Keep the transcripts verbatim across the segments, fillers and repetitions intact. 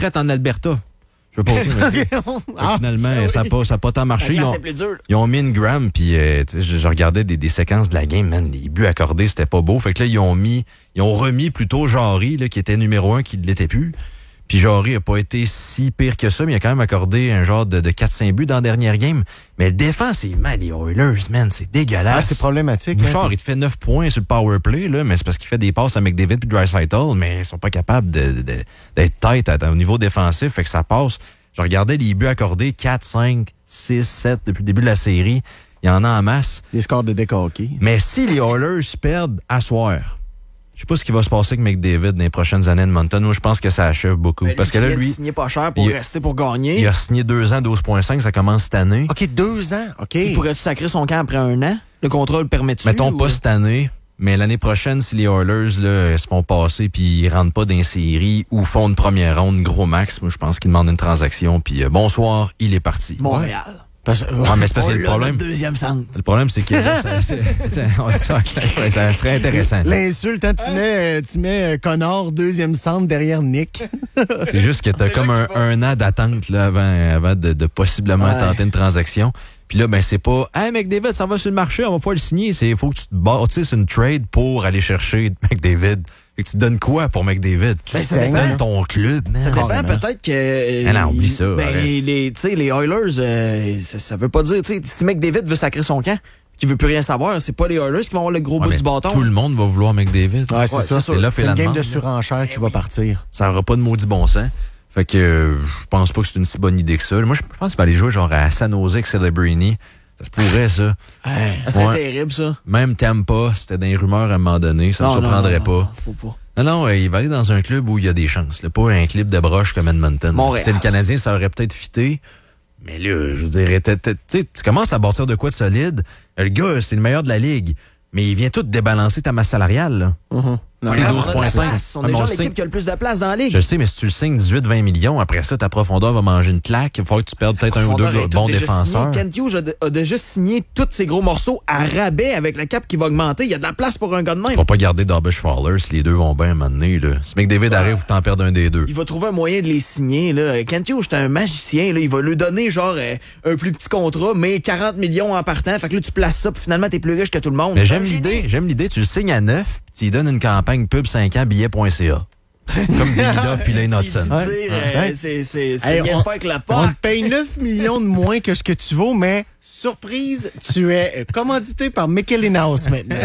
prête en Alberta. Je veux pas okay. ah, Finalement, ah, oui. ça n'a pas, ça pas tant marché. Ils ont, ils ont mis une Graham, puis euh, je, je regardais des, des séquences de la game, man, les buts accordés, c'était pas beau. Fait que là, ils ont mis, ils ont remis plutôt Jarry, là, qui était numéro un, qui ne l'était plus. Puis Jarry n'a pas été si pire que ça, mais il a quand même accordé un genre de, de quatre cinq buts dans la dernière game. Mais défensivement, les Oilers, man, c'est dégueulasse. Ah, c'est problématique. Bouchard, hein? il te fait neuf points sur le power play, là, mais c'est parce qu'il fait des passes à McDavid puis Draisaitl, mais ils sont pas capables de, de, de, d'être tight à, au niveau défensif, fait que ça passe. Je regardais les buts accordés, quatre, cinq, six, sept depuis le début de la série. Il y en a en masse. Des scores de décoqués. Mais si les Oilers perdent à soir, je sais pas ce qui va se passer avec McDavid dans les prochaines années de Moncton. Moi, je pense que ça achève beaucoup. Ben, parce que là, lui. Il a signé pas cher pour il, rester pour gagner. Il a signé deux ans, douze virgule cinq, ça commence cette année. OK, deux ans. OK. Il pourrait-tu sacrer son camp après un an? Le contrat le permet-tu? Mettons ou... pas cette année, mais l'année prochaine, si les Oilers là, se font passer puis ils rentrent pas dans les séries ou font une première ronde, gros max, moi, je pense qu'ils demandent une transaction. Puis euh, bonsoir, il est parti. Montréal. Ouais. Parce, ouais, mais c'est parce que le problème. Deuxième centre. Le problème, c'est que là, ça, c'est, c'est, ça, ça serait intéressant. L'insulte, hein, tu mets, tu mets Connor, deuxième centre derrière Nick. C'est juste que t'as comme un, un an d'attente là, avant, avant de, de possiblement ouais. tenter une transaction. Puis là, ben c'est pas « Hey, McDavid, ça va sur le marché, on va pas le signer. » Il faut que tu te bâtisses une trade pour aller chercher McDavid. Fait que tu donnes quoi pour McDavid? Tu ben, te donnes ton club, man. Ça dépend peut-être que... Euh, ah non, oublie ça. Ben, les, les Oilers, euh, ça, ça veut pas dire... Si McDavid veut sacrer son camp, qui veut plus rien savoir, c'est pas les Oilers qui vont avoir le gros ouais, bout du bâton. Tout le monde va vouloir McDavid. Ouais, c'est ouais, ça. C'est, c'est, là, c'est une la game demande, de surenchère là. qui va partir. Ça n'aura pas de maudit bon sens. Fait que euh, je pense pas que c'est une si bonne idée que ça. Moi, je pense qu'il va aller jouer genre à San Jose avec Celebrini. Ça se pourrait, ça. Hey, ça serait ouais. terrible, ça. Même Tampa, c'était dans les rumeurs à un moment donné. Ça ne me surprendrait non, non, non, pas. Faut pas. Non, non, il va aller dans un club où il y a des chances. Là, pas un club de broche comme Edmonton. Montréal. Le Canadien, ça aurait peut-être fité. Mais là, je dirais, tu commences à bâtir de quoi de solide. Le gars, c'est le meilleur de la ligue. Mais il vient tout débalancer ta masse salariale. Là. Uh-huh. T'es douze virgule cinq. On est déjà l'équipe qui a le plus de place dans la ligue. Je le sais, mais si tu le signes dix-huit vingt millions, après ça, ta profondeur va manger une claque. Il va falloir que tu perdes peut-être un ou deux bons défenseurs. Kent Hughes a déjà signé tous ces gros morceaux à rabais avec le cap qui va augmenter. Il y a de la place pour un gars de même. Tu vas pas garder Darvish Fowler si les deux vont bien à un moment donné. Là. Si McDavid ah. arrive, faut t'en perdre un des deux. Il va trouver un moyen de les signer. Là. Kent Hughes, c'est un magicien. Là. Il va lui donner genre euh, un plus petit contrat, mais quarante millions en partant. Fait que là, tu places ça, puis finalement, t'es plus riche que tout le monde. Mais j'aime l'idée. J'aime l'idée. Tu le signes à neuf, puis tu lui donnes une campagne pub cinq ans, billet point c a. Comme Demida puis Lane Hudson. Ouais. Euh, c'est c'est c'est hey, on, avec la porte. On te paye neuf millions de moins que ce que tu vaux, mais surprise, tu es commandité par McKellen House maintenant.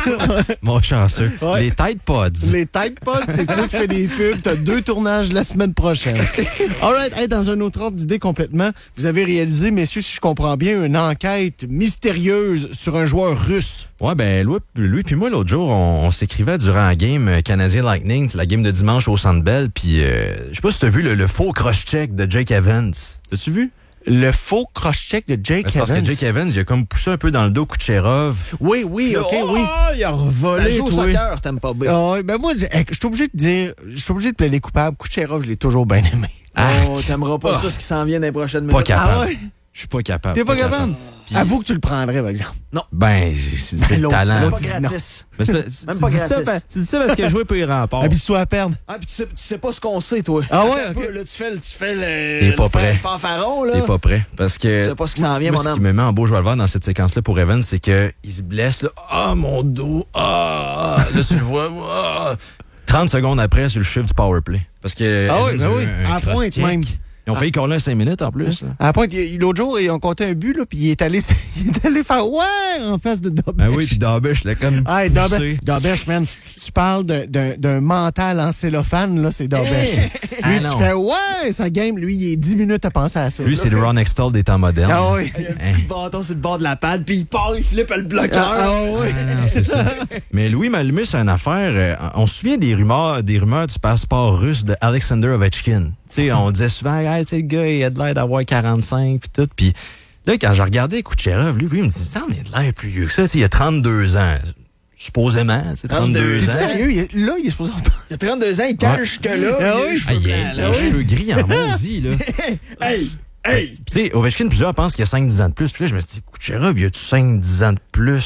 Mon chanceux. Ouais. Les Tide Pods. Les Tide Pods, c'est toi qui fais des pubs. T'as deux tournages la semaine prochaine. All right. Hey, dans un autre ordre d'idée complètement, vous avez réalisé, messieurs, si je comprends bien, une enquête mystérieuse sur un joueur russe. Ouais, ben, lui, lui puis moi, l'autre jour, on, on s'écrivait durant la game Canadien Lightning, la game de dimanche au Centre Bell, puis euh, je sais pas si t'as vu le, le faux cross-check de Jake Evans. T'as-tu vu? Le faux cross-check de Jake Evans. Evans. Parce que Jake Evans, il a comme poussé un peu dans le dos Kucherov. Oui, oui, OK, oh, oui. Il a revolé. Ça joue au soccer, t'aimes pas bien. Oh, ben moi, je suis obligé de dire, je suis obligé de plaider coupable. Kucherov, je l'ai toujours bien aimé. Oh, t'aimeras pas oh. ça, ce qui s'en vient dans les prochaines minutes. Pas capable. Ah ouais? Je suis pas capable. T'es pas, pas capable? capable. Puis... Avoue que tu le prendrais, par exemple. Non. Ben, c'est, c'est le talent. Même pas gratis. Mais c'est, Même tu pas dis gratis. Ça, tu dis ça parce qu'il a joué pour les remparts. Ah, puis tu dois perdre. Ah, puis tu sais, tu sais pas ce qu'on sait, toi. Ah ouais? Okay. Là, tu fais, tu fais le. T'es pas le prêt. fanfaron, là. T'es pas prêt. Parce que. Tu sais pas ce qui s'en vient, moi, mon homme. Ce qui me met en beau joueur de vert dans cette séquence-là pour Evans, c'est qu'il se blesse, là. Ah, oh, mon dos. Ah. Oh. Là, tu le vois. Oh. trente secondes après, sur le chiffre du powerplay. Parce que. Ah oui, ben oui. À pointe même. Ils ont failli coller à cinq minutes en plus. Là. À la pointe, l'autre jour, ils ont compté un but, là, puis il est allé, il est allé faire ouais en face de Darvish. Ah oui, puis Darvish, là, comme. Ah, Darvish, Darvish, man, si tu parles d'un, d'un, d'un mental en cellophane, là, c'est Darvish. Hey. Lui, ah, tu fais ouais, sa game, lui, il est dix minutes à penser à ça. Lui, c'est le Ron Extall des temps modernes. Ah oui. Il y a un petit coup de bâton sur le bord de la pad, puis il part, il flippe le bloqueur. Ah, ah oui. Ah, non, c'est ça. Mais Louis Malmus, c'est une affaire. Euh, on se souvient des rumeurs, des rumeurs du passeport russe de Alexander Ovechkin. Tu sais, on disait souvent, hey, le gars, il a de l'air d'avoir quarante-cinq, puis tout. Puis là, quand je regardais Kucherov, lui, lui, il me dit, ça, mais il a de l'air plus vieux que ça. Tu sais, il a trente-deux ans. Supposément, c'est trente-deux ans. T'es sérieux? Il est, là, il est supposé avoir... Il a trente-deux ans, il cache que là. Ah oui, ah, il a les cheveux gris en maudit, là. Hey! Hey! Tu sais, Ovechkin, plusieurs pensent qu'il a cinq dix ans de plus. Puis là, je me suis dit, Kucherov, il a-tu cinq dix ans de plus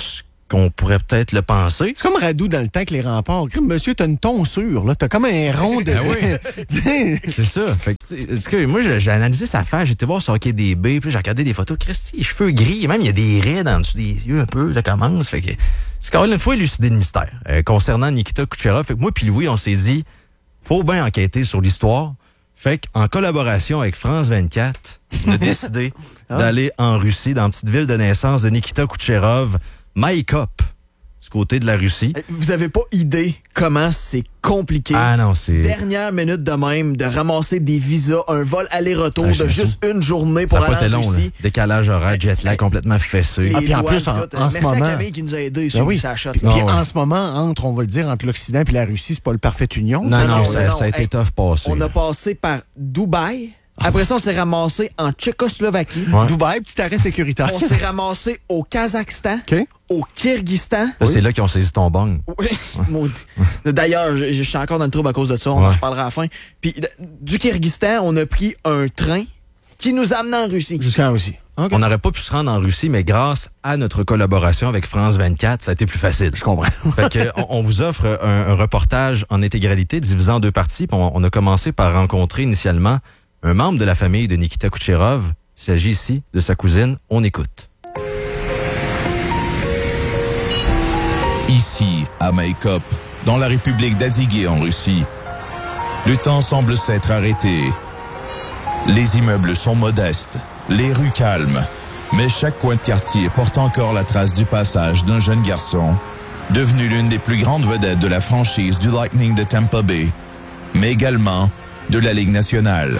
qu'on pourrait peut-être le penser. C'est comme Radou dans le temps que les remparts. Monsieur, t'as une tonsure, là. T'as comme un rond de... Ben oui. C'est ça. Fait que, que, moi, j'ai analysé sa face. J'étais voir sur Hockey D B, puis j'ai regardé des photos. Christy, les cheveux gris, même il y a des raies en dessous des yeux un peu. Ça commence. Fait que c'est quand même une fois élucidé le mystère. Euh, concernant Nikita Kucherov, fait que moi puis Louis, on s'est dit, faut bien enquêter sur l'histoire. Fait qu'en collaboration avec France vingt-quatre, on a décidé ah. d'aller en Russie, dans la petite ville de naissance de Nikita Kucherov, Maïkop, du côté de la Russie. Vous avez pas idée comment c'est compliqué. Ah non, c'est... Dernière minute de même, de ramasser des visas, un vol aller-retour ah, de juste une journée pour aller en long, Russie. Là. Décalage horaire, jet lag complètement fessé. Ah, puis en plus, en, en ce moment... Merci à Camille qui nous a aidés sur ben oui. sa shot. Puis, puis en ce moment, entre, on va le dire, entre l'Occident et la Russie, c'est pas le parfait union. Non, non, non, ça, non, ça a été hey, tough passé. On là. a passé par Dubaï. Après ça, on s'est ramassé en Tchécoslovaquie. Ouais. Dubaï, petit arrêt sécuritaire. On s'est ramassé au Kazakhstan, okay. au Kyrgyzstan. Là, oui. C'est là qu'ils ont saisi ton bang. Oui, ouais. Maudit. D'ailleurs, je, je suis encore dans le trouble à cause de ça. On ouais. en reparlera à la fin. Puis du Kyrgyzstan, on a pris un train qui nous amène en Russie. Jusqu'en Russie. Okay. On n'aurait pas pu se rendre en Russie, mais grâce à notre collaboration avec France vingt-quatre, ça a été plus facile. Je comprends. Fait que, on, on vous offre un, un reportage en intégralité divisé en deux parties. On, on a commencé par rencontrer initialement un membre de la famille de Nikita Kucherov. Il s'agit ici de sa cousine. On écoute. Ici, à Maïkop, dans la République d'Adygué en Russie, le temps semble s'être arrêté. Les immeubles sont modestes, les rues calmes, mais chaque coin de quartier porte encore la trace du passage d'un jeune garçon, devenu l'une des plus grandes vedettes de la franchise du Lightning de Tampa Bay, mais également de la Ligue nationale.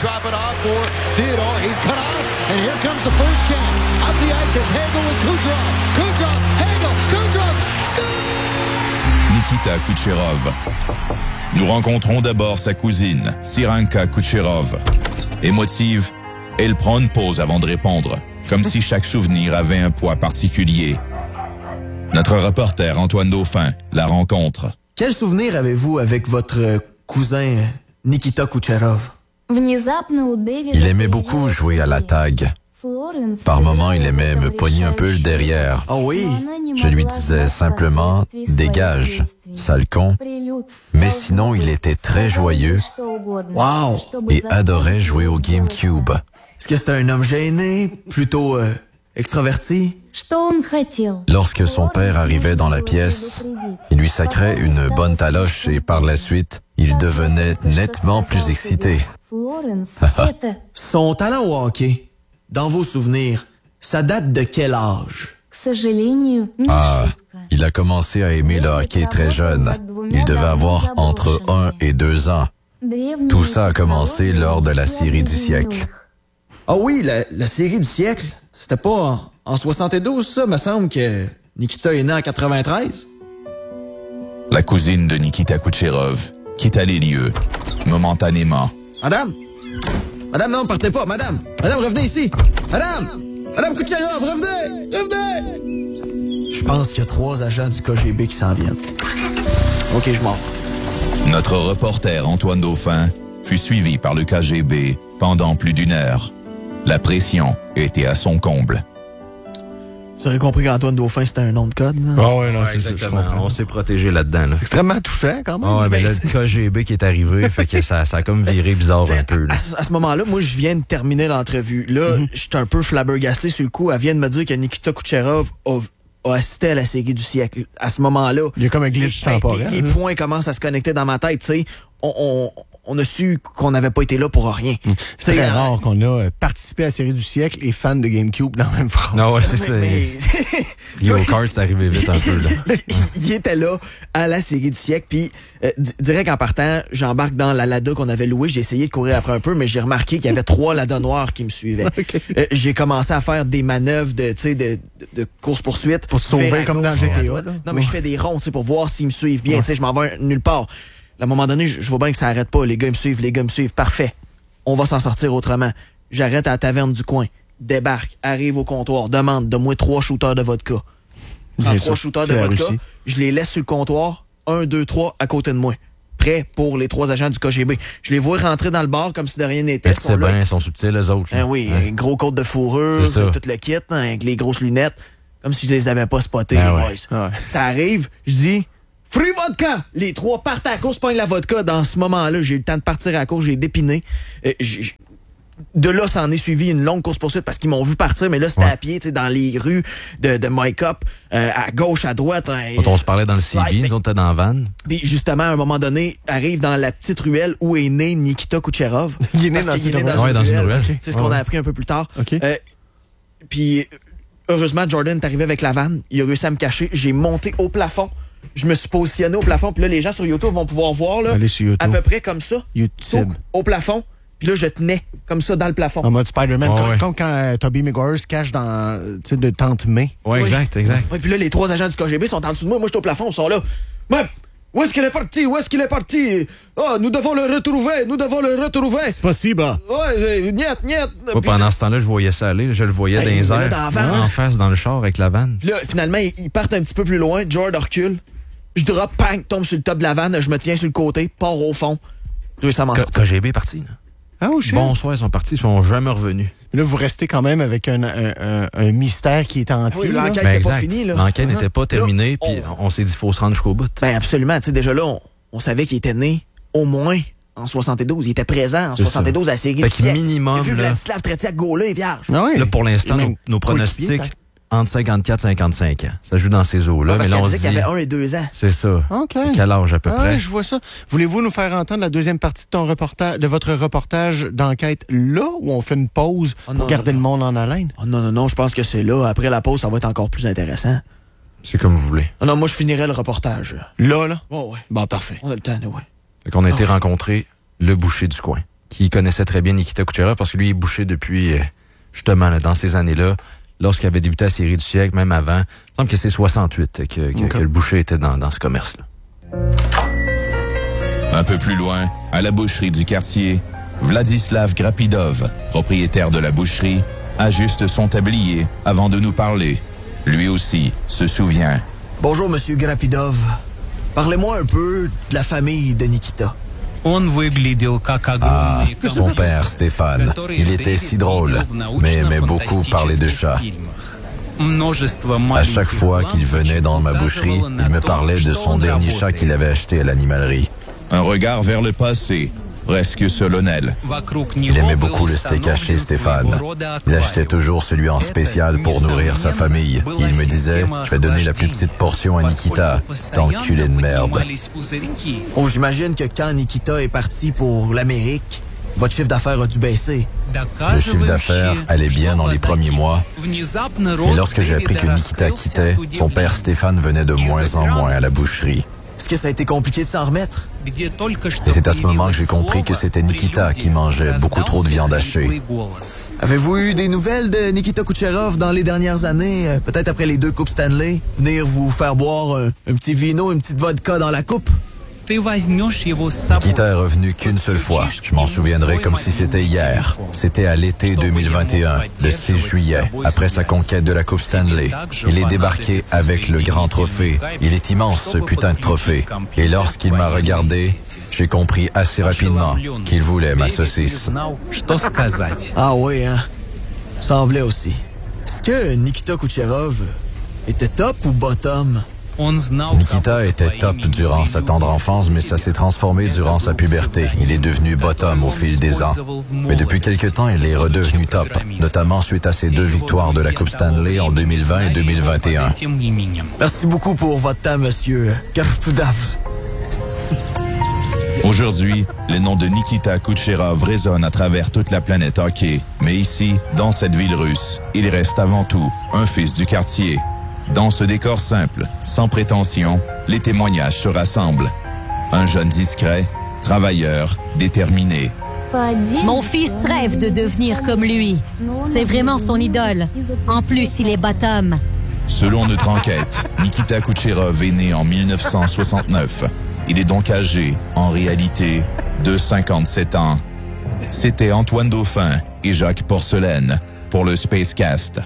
Nikita Kucherov. Nous rencontrons d'abord sa cousine, Siranka Kucherov. Émotive, elle prend une pause avant de répondre, comme si chaque souvenir avait un poids particulier. Notre reporter Antoine Dauphin la rencontre. Quel souvenir avez-vous avec votre cousin Nikita Kucherov? Il aimait beaucoup jouer à la tag. Par moments, il aimait me pogner un peu le derrière. Oh oui? Je lui disais simplement « Dégage, sale con ». Mais sinon, il était très joyeux wow. et adorait jouer au GameCube. Est-ce que c'était un homme gêné, plutôt euh, extraverti? Lorsque son père arrivait dans la pièce, il lui sacrait une bonne taloche et par la suite, il devenait nettement plus excité. Son talent au hockey, dans vos souvenirs, ça date de quel âge? Ah, il a commencé à aimer le hockey très jeune. Il devait avoir entre un et deux ans. Tout ça a commencé lors de la série du siècle. Ah oui, la, la série du siècle, c'était pas en, en soixante-douze, ça, me semble que Nikita est né en quatre-vingt-treize. La cousine de Nikita Kucherov quitta les lieux, momentanément. Madame! Madame, non, partez pas, madame! Madame, revenez ici! Madame! Madame Kucherov, revenez! Revenez! Je pense qu'il y a trois agents du K G B qui s'en viennent. OK, je m'en vais. Notre reporter Antoine Dauphin fut suivi par le K G B pendant plus d'une heure. La pression était à son comble. Vous aurez compris qu'Antoine Dauphin, c'était un nom de code. Ah oh ouais, non, ouais, c'est exactement. Ça, on s'est protégé là-dedans. Là. Extrêmement touchant, quand même. Ah ouais, mais là, le K G B qui est arrivé, fait que ça, ça a comme viré bizarre un peu. Là. À, à ce moment-là, moi, je viens de terminer l'entrevue. Là, mm-hmm. j'étais un peu flabbergasté sur le coup. Elle vient de me dire que Nikita Kucherov a, a assisté à la série du siècle. À ce moment-là... Il y a comme un glitch temporel. Les, les points commencent à se connecter dans ma tête, tu sais. On, on, on a su qu'on n'avait pas été là pour rien. Mmh. C'est très rare qu'on a participé à la série du siècle et fan de GameCube dans la même phrase. Non, ouais, c'est ça. Yo Kart, c'est arrivé vite un peu, là. Il était là à la série du siècle, puis euh, direct en partant, j'embarque dans la Lada qu'on avait louée. J'ai essayé de courir après un peu, mais j'ai remarqué qu'il y avait trois Lada noirs qui me suivaient. Okay. Euh, j'ai commencé à faire des manœuvres de, tu sais, de, de, de course-poursuite. Pour te sauver comme dans G T A. Là. Non, mais je fais des ronds, tu sais, pour voir s'ils me suivent bien. Ouais. Tu sais, je m'en vais nulle part. À un moment donné, je, je vois bien que ça arrête pas. Les gars me suivent, les gars me suivent. Parfait. On va s'en sortir autrement. J'arrête à la taverne du coin. Débarque, arrive au comptoir, demande, donne-moi trois shooters de vodka. Prends trois shooters de vodka. Je les laisse sur le comptoir. Un, deux, trois, à côté de moi. Prêt pour les trois agents du K G B. Je les vois rentrer dans le bar comme si de rien n'était. C'est bien, ils sont subtils, les autres. Hein, oui, hein? Un gros côte de fourrure, tout le kit, hein, avec les grosses lunettes. Comme si je les avais pas spotés, ben les ouais. boys. Ouais. Ça arrive, je dis... Free vodka! Les trois partent à la course, pognent la vodka. Dans ce moment-là, j'ai eu le temps de partir à la course, j'ai dépiné. Euh, j'ai... De là, ça en est suivi une longue course-poursuite parce qu'ils m'ont vu partir, mais là, c'était ouais. à pied, tu sais, dans les rues de, de Mike Up, euh, à gauche, à droite. Hein, Quand on se parlait dans le C B, nous on était dans la van. Puis justement, à un moment donné, arrive dans la petite ruelle où est né Nikita Kucherov. Il est né Parce dans qu'il une est né ruelle. Ouais, dans une ruelle. C'est ce qu'on a appris un peu plus tard. OK. Euh, Puis, heureusement, Jordan est arrivé avec la vanne. Il a réussi à me cacher. J'ai monté au plafond. Je me suis positionné au plafond. Puis là, les gens sur YouTube vont pouvoir voir, là, Allez sur YouTube. à peu près comme ça. YouTube. Au plafond. Puis là, je tenais comme ça dans le plafond. En mode Spider-Man. Oh, quand, ouais. quand, quand euh, Tobey Maguire se cache dans, tu sais, de Tante May. Ouais, Oui. exact, exact. Ouais, puis là, les trois agents du K G B sont en dessous de moi. Moi, je suis au plafond. Ils sont là. Mais, où est-ce qu'il est parti? Où est-ce qu'il est parti? Oh, nous devons le retrouver. Nous devons le retrouver. C'est possible. Ouais, euh, niet, niet. Moi, pendant ce temps-là, je voyais ça aller. Je le voyais Hey, dans les il est là airs, dans la van. en face dans le char avec la vanne. Puis là, finalement, ils ils partent un petit peu plus loin. George recule. Je drop, bang, tombe sur le top de la vanne. Je me tiens sur le côté, pars au fond. Réussis à m'en sortir. K G B est parti, là. Ah, oh, shit. Bonsoir, ils sont partis, ils sont jamais revenus. Là, vous restez quand même avec un, un, un, un mystère qui est entier. Oui, là. l'enquête Ben n'est pas exact. finie, là. L'enquête Uh-huh. n'était pas terminée, Là, puis on, s'est dit qu'il faut se rendre jusqu'au bout. Ben absolument. Tu sais, déjà là, on, on savait qu'il était né au moins en soixante-douze. Il était présent en C'est soixante-douze à la série Fait du que siècle. minimum, Il a vu là- Vladislav Tretiak gauler, vierge. Ah oui. Là, pour l'instant, Et nos, même nos coéquipier, pronostics, entre cinquante-quatre et cinquante-cinq ans. Ça joue dans ces eaux-là, Parce mais là, qu'elle on se disait qu'il dit... y avait un et deux ans. C'est ça. OK. Quel âge à peu Ah, près? je vois ça. Voulez-vous nous faire entendre la deuxième partie de ton reportage, de votre reportage d'enquête là, où on fait une pause Oh, pour non, garder non, le monde en haleine? Oh non, non, non, je pense que c'est là. Après la pause, ça va être encore plus intéressant. C'est comme vous voulez. Oh non, moi, je finirai le reportage. Là, là? Oh, ouais. Bon, parfait. On a le temps, là, ouais. Fait qu'on a été Ah ouais. rencontrer le boucher du coin, qui connaissait très bien Nikita Kucherov, parce que lui, il est boucher depuis, euh, justement, là, dans ces années-là, lorsqu'il avait débuté la série du siècle, même avant. Il me semble que c'est soixante-huit que, que, Okay. que le boucher était dans, dans ce commerce-là. Un peu plus loin, à la boucherie du quartier, Vladislav Grapidov, propriétaire de la boucherie, ajuste son tablier avant de nous parler. Lui aussi se souvient. Bonjour, Monsieur Grapidov. Parlez-moi un peu de la famille de Nikita. Ah, son père, Stéphane. Il était si drôle, mais aimait beaucoup parler de chats. À chaque fois qu'il venait dans ma boucherie, il me parlait de son dernier chat qu'il avait acheté à l'animalerie. Un regard vers le passé, presque solennel. Il aimait beaucoup le steak haché, Stéphane. Il achetait toujours celui en spécial pour nourrir sa famille. Il me disait, je vais donner la plus petite portion à Nikita, cet enculé de merde. Oh, j'imagine que quand Nikita est parti pour l'Amérique, votre chiffre d'affaires a dû baisser. Le chiffre d'affaires allait bien dans les premiers mois, mais lorsque j'ai appris que Nikita quittait, son père Stéphane venait de moins en moins à la boucherie. Est-ce que ça a été compliqué de s'en remettre? Et c'est à ce moment que j'ai compris que c'était Nikita qui mangeait beaucoup trop de viande hachée. Avez-vous eu des nouvelles de Nikita Kucherov dans les dernières années? euh, Peut-être après les deux coupes Stanley? Venir vous faire boire un, un petit vino, une petite vodka dans la coupe? Nikita est revenu qu'une seule fois. Je m'en souviendrai comme si c'était hier. C'était à l'été deux mille vingt et un, le six juillet, après sa conquête de la Coupe Stanley. Il est débarqué avec le grand trophée. Il est immense, ce putain de trophée. Et lorsqu'il m'a regardé, j'ai compris assez rapidement qu'il voulait ma saucisse. Ah oui, hein? Semblait aussi. Est-ce que Nikita Kucherov était top ou bottom? Nikita était top durant sa tendre enfance, mais ça s'est transformé durant sa puberté. Il est devenu bottom au fil des ans. Mais depuis quelque temps, il est redevenu top, notamment suite à ses deux victoires de la Coupe Stanley en deux mille vingt et deux mille vingt et un. Merci beaucoup pour votre temps, monsieur Garfoudav. Aujourd'hui, le nom de Nikita Kucherov résonne à travers toute la planète hockey. Mais ici, dans cette ville russe, il reste avant tout un fils du quartier. Dans ce décor simple, sans prétention, les témoignages se rassemblent. Un jeune discret, travailleur, déterminé. Mon fils rêve de devenir comme lui. C'est vraiment son idole. En plus, il est bottom. Selon notre enquête, Nikita Kucherov est né en mille neuf cent soixante-neuf. Il est donc âgé, en réalité, de cinquante-sept ans. C'était Antoine Dauphin et Jacques Porcelaine pour le Spacecast.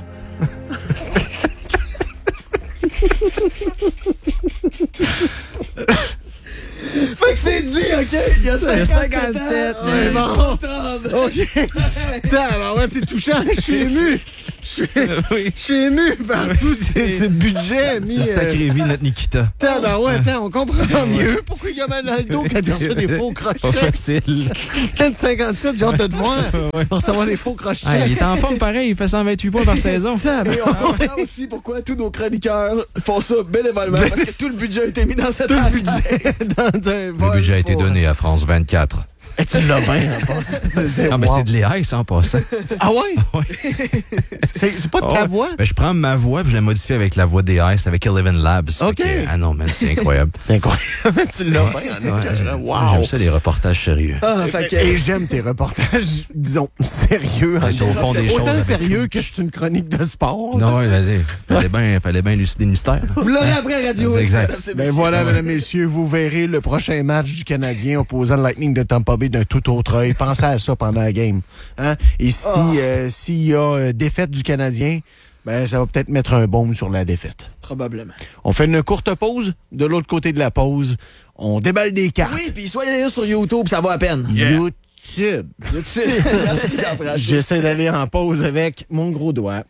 Fait que c'est dit, OK? Il y a cinquante-sept. Ouais, bon. OK. Putain, alors ouais, t'es touchant, je suis ému. Je suis ému par tous ces, ces budgets mis... C'est sacré vie, notre Nikita. Attends, ben ouais, attends, on comprend mieux pourquoi il y a mal dans le dos quand il reçoit des faux crochets. Pas facile. cinquante-sept, j'ai hâte de te voir pour recevoir des faux crochets. Ah, il est en forme pareil, il fait cent vingt-huit points par saison. Mais on comprend aussi pourquoi tous nos chroniqueurs font ça bénévolement, parce que tout le budget a été mis dans cette Tout le budget dans un vol. Le budget a été donné à France vingt-quatre. Et tu l'as bien en passant. Non, mais c'est de l'A I, ça, en passant. Ah ouais? Ouais. C'est, c'est pas de ta ouais. voix? Ben, je prends ma voix puis je la modifie avec la voix d'A I. C'est avec Eleven Labs. OK. Que, ah non, man, c'est incroyable. C'est incroyable. Tu l'as bien en écœurant. Wow. J'aime ça, les reportages sérieux. Ah, fait que... Et j'aime tes reportages, disons, sérieux. Ouais, c'est au fond des Autant choses avec sérieux tout. que c'est une chronique de sport. Non, ouais, vas-y. Fallait bien fallait bien élucider le mystère. Vous l'aurez après à Radio. C'est exact. Mesdames et Ben messieurs. voilà, mesdames et messieurs, vous verrez le prochain match du Canadien opposant le Lightning de Tampa Bay d'un tout autre œil. Pensez à ça pendant la game. Hein? Et si Oh. euh, s'il y a euh, défaite du Canadien, ben ça va peut-être mettre un baume sur la défaite. Probablement. On fait une courte pause. De l'autre côté de la pause, on déballe des cartes. Oui, puis soyez là sur YouTube, ça va à peine. YouTube. Merci, Jean-François. J'essaie d'aller en pause avec mon gros doigt.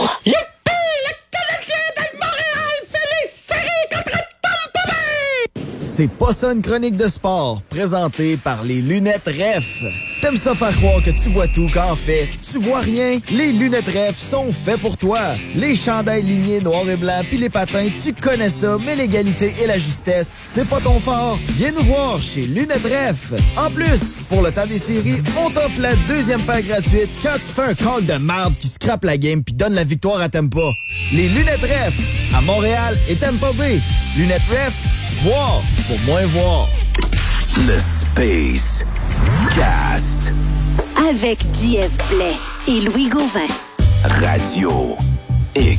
C'est pas ça une chronique de sport, présentée par les lunettes Ref. T'aimes ça faire croire que tu vois tout quand en fait, tu vois rien? Les lunettes Ref sont faits pour toi. Les chandails lignés noir et blanc puis les patins, tu connais ça, mais l'égalité et la justesse, c'est pas ton fort. Viens nous voir chez Lunettes Ref. En plus, pour le temps des séries, on t'offre la deuxième paire gratuite quand tu fais un call de marde qui scrape la game puis donne la victoire à Tampa. Les Lunettes Ref, à Montréal et Tampa Bay. Lunettes Ref, voir pour moins voir. Le Space Cast. Avec J F Blais et Louis Gauvin. Radio X.